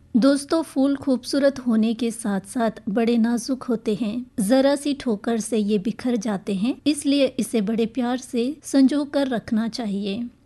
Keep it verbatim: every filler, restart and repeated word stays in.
दोस्तों, फूल खूबसूरत होने के साथ साथ बड़े नाजुक होते हैं। जरा सी ठोकर से ये बिखर जाते हैं, इसलिए इसे बड़े प्यार से संजो कर रखना चाहिए।